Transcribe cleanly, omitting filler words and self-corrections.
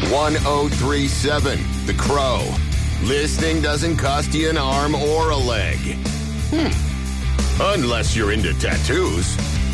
1037 The Crow. Listening doesn't cost you an arm or a leg. Unless you're into tattoos.